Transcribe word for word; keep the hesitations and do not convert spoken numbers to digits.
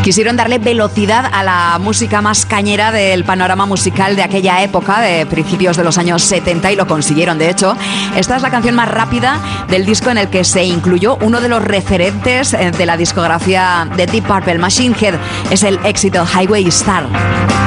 Quisieron darle velocidad a la música más cañera del panorama musical de aquella época, de principios de los años setenta, y lo consiguieron. De hecho, esta es la canción más rápida del disco en el que se incluyó uno de los referentes de la discografía de Deep Purple, Machine Head. Es el éxito Highway Star.